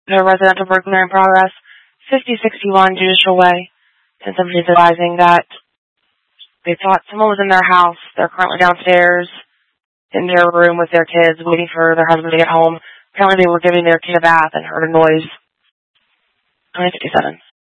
The residential burglary in progress, 5061 Judicial Way. And somebody's advising that they thought someone was in their house. They're currently downstairs in their room with their kids, waiting for their husband to get home. Apparently they were giving their kid a bath and heard a noise. 2057.